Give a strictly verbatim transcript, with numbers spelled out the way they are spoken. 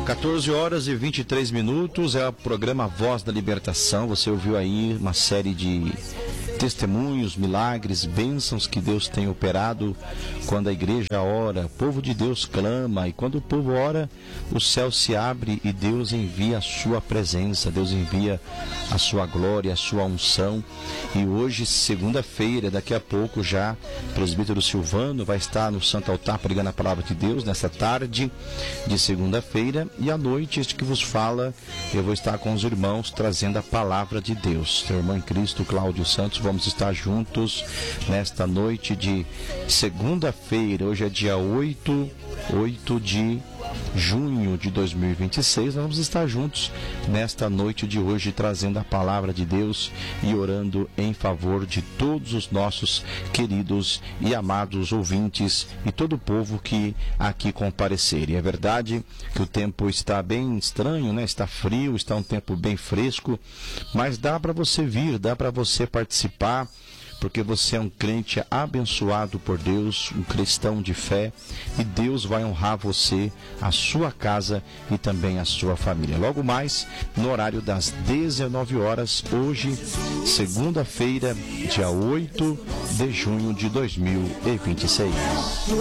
quatorze horas e vinte e três minutos, é o programa Voz da Libertação. Você ouviu aí uma série de testemunhos, milagres, bênçãos que Deus tem operado quando a igreja ora, o povo de Deus clama, e quando o povo ora, o céu se abre e Deus envia a sua presença, Deus envia a sua glória, a sua unção. E hoje, segunda-feira, daqui a pouco já, o presbítero Silvano vai estar no Santo Altar pregando a palavra de Deus nessa tarde de segunda-feira, e à noite, este que vos fala, eu vou estar com os irmãos trazendo a palavra de Deus. Seu irmão em Cristo, Cláudio Santos, vamos estar juntos nesta noite de segunda-feira. Hoje é dia oito, oito de junho de dois mil e vinte e seis. Nós vamos estar juntos nesta noite de hoje, trazendo a palavra de Deus e orando em favor de todos os nossos queridos e amados ouvintes e todo o povo que aqui comparecer. E é verdade que o tempo está bem estranho, né? Está frio, está um tempo bem fresco, mas dá para você vir, dá para você participar, porque você é um crente abençoado por Deus, um cristão de fé, e Deus vai honrar você, a sua casa e também a sua família. Logo mais, no horário das dezenove horas, hoje, segunda-feira, dia oito de junho de dois mil e vinte e seis.